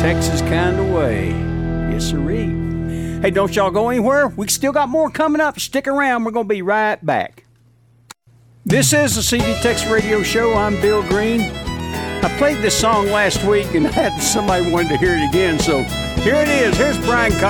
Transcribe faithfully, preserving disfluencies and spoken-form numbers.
Texas kind of way. Yes, sirree. Hey, don't y'all go anywhere. We still got more coming up. Stick around. We're going to be right back. This is the C D Texas Radio Show. I'm Bill Green. I played this song last week, and I had somebody wanted to hear it again, so here it is. Here's Brian Cox.